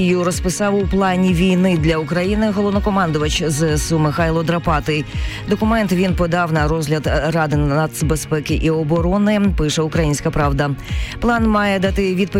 Розписав у плані війни для України головнокомандувач ЗСУ Михайло Драпатий. Документ він подав на розгляд Ради нацбезпеки і оборони, пише «Українська правда». План має дати відповідь